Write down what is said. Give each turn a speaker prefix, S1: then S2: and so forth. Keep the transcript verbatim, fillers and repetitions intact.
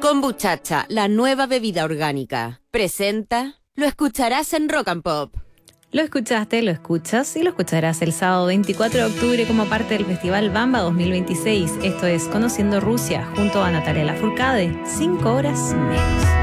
S1: Kombuchacha, la nueva bebida orgánica. Presenta, lo escucharás en Rock and Pop.
S2: Lo escuchaste, lo escuchas y lo escucharás el sábado veinticuatro de octubre como parte del Festival Bamba dos mil veintiséis. Esto es Conociendo Rusia, junto a Natalia Lafourcade. Cinco horas menos.